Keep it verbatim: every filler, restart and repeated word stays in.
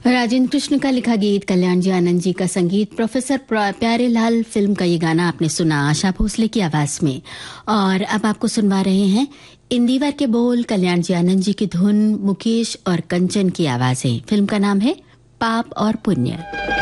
राजेंद्र कृष्ण का लिखा गीत, कल्याण जी आनंद जी का संगीत, प्रोफेसर प्यारे लाल फिल्म का ये गाना आपने सुना आशा भोसले की आवाज में। और अब आपको सुनवा रहे हैं इंदिवर के बोल, कल्याण जी आनंद जी की धुन, मुकेश और कंचन की आवाजें। फिल्म का नाम है पाप और पुण्य।